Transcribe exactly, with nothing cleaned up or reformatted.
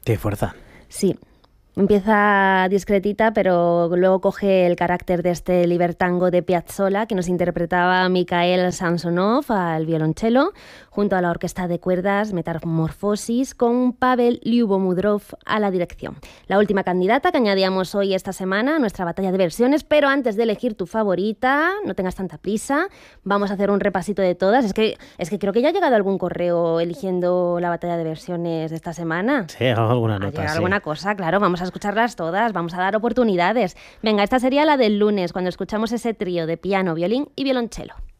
Qué fuerza. Sí. Empieza discretita, pero luego coge el carácter de este libertango de Piazzolla, que nos interpretaba Mikhail Samsonov al violonchelo, junto a la orquesta de cuerdas Metamorfosis, con Pavel Lyubomudrov a la dirección. La última candidata que añadíamos hoy esta semana a nuestra batalla de versiones, pero antes de elegir tu favorita, no tengas tanta prisa, vamos a hacer un repasito de todas. Es que, es que creo que ya ha llegado algún correo eligiendo la batalla de versiones de esta semana. Sí, alguna Ha nota, llegado sí. alguna cosa, claro, vamos a escucharlas todas, vamos a dar oportunidades. Venga, esta sería la del lunes, cuando escuchamos ese trío de piano, violín y violonchelo.